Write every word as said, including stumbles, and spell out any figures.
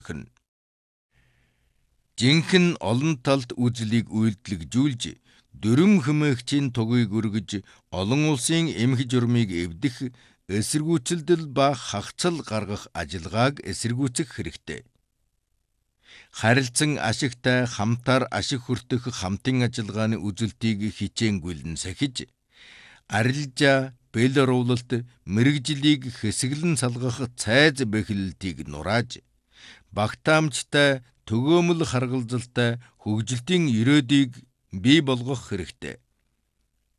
гэнэ. Жинхэнэ олон талт үзлийг үйлдэлгжүүлж, дүрм хэмээгчийн тугийг өргөж, олон улсын эмх журмыг эвдэх, эсэргүүцэлдэл ба хахацал гаргах ажиллагааг эсэргүүцэх хэрэгтэй. Харилцан ашигтай хамтаар ашиг хүртэх хамтын ажиллагааны үзүүлэлтийг хичээнгүйлэн сахиж, арилжаа, бэл оруулалт, мэргэжлийг хэсэглэн салгах цайз бэхлэлтийг нурааж, багтаамжтай, төгөөмөл харгалзалтай хөгжилтийн ирээдүйг бий болгох хэрэгтэй.